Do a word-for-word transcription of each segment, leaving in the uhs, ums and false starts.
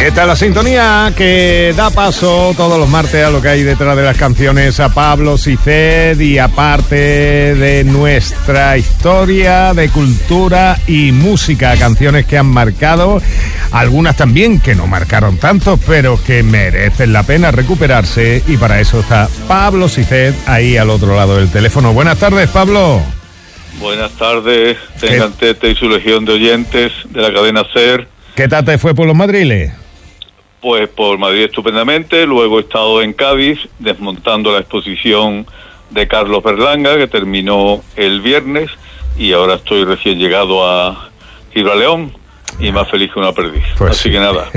Esta es la sintonía que da paso todos los martes a lo que hay detrás de las canciones, a Pablo Sised, y aparte de nuestra historia de cultura y música, canciones que han marcado, algunas también que no marcaron tanto, pero que merecen la pena recuperarse, y para eso está Pablo Sised ahí al otro lado del teléfono. Buenas tardes, Pablo. Buenas tardes, tengan Tete y su legión de oyentes de la cadena SER. ¿Qué tal te fue por los madriles? Pues por Madrid estupendamente, luego he estado en Cádiz desmontando la exposición de Carlos Berlanga, que terminó el viernes, y ahora estoy recién llegado a Gibraleón y más feliz que una perdiz. Pues así sí. Que nada.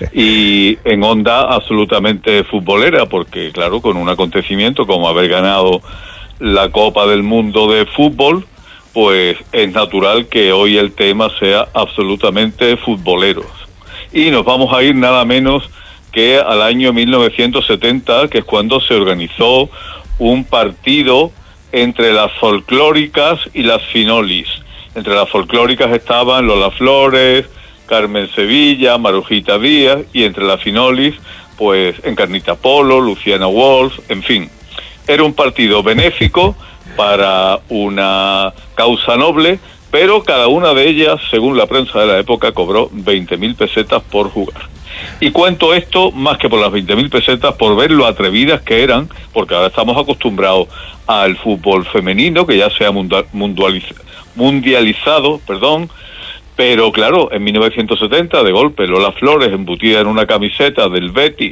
Y en onda absolutamente futbolera, porque claro, con un acontecimiento como haber ganado la Copa del Mundo de fútbol, pues es natural que hoy el tema sea absolutamente futbolero. Y nos vamos a ir nada menos que al año mil novecientos setenta, que es cuando se organizó un partido entre las folclóricas y las finolis. Entre las folclóricas estaban Lola Flores, Carmen Sevilla, Marujita Díaz, y entre las finolis, pues Encarnita Polo, Luciana Wolf, en fin. Era un partido benéfico para una causa noble, pero cada una de ellas, según la prensa de la época, cobró veinte mil pesetas por jugar. Y cuento esto más que por las veinte mil pesetas, por ver lo atrevidas que eran, porque ahora estamos acostumbrados al fútbol femenino, que ya se ha mundializ- mundializado, perdón, pero claro, en mil novecientos setenta, de golpe, Lola Flores, embutida en una camiseta del Betis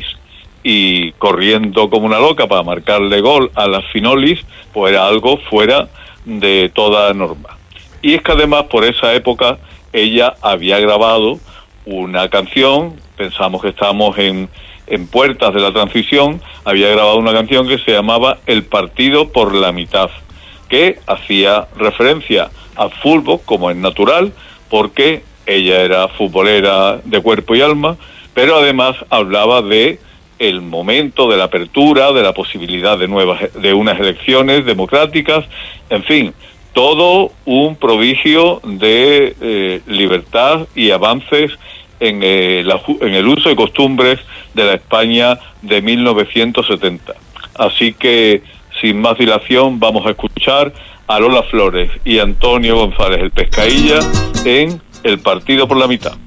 y corriendo como una loca para marcarle gol a las finolis, pues era algo fuera de toda norma. Y es que además por esa época ella había grabado una canción, pensamos que estamos en, en puertas de la transición, había grabado una canción que se llamaba El partido por la mitad, que hacía referencia al fútbol como es natural, porque ella era futbolera de cuerpo y alma, pero además hablaba de el momento de la apertura, de la posibilidad de nuevas, de unas elecciones democráticas, en fin, todo un prodigio de eh, libertad y avances en, eh, la, en el uso y costumbres de la España de mil novecientos setenta. Así que, sin más dilación, vamos a escuchar a Lola Flores y Antonio González el Pescailla en El partido por la mitad.